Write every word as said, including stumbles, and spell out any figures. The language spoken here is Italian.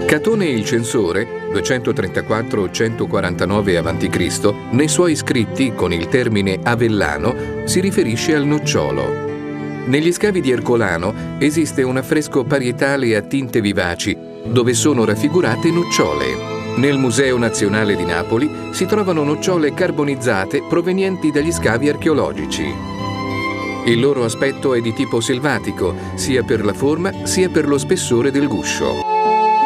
Catone il censore, duecentotrentaquattro centoquarantanove avanti Cristo, nei suoi scritti con il termine avellano si riferisce al nocciolo. Negli scavi di Ercolano esiste un affresco parietale a tinte vivaci dove sono raffigurate nocciole. Nel Museo Nazionale di Napoli si trovano nocciole carbonizzate provenienti dagli scavi archeologici. Il loro aspetto è di tipo selvatico, sia per la forma sia per lo spessore del guscio.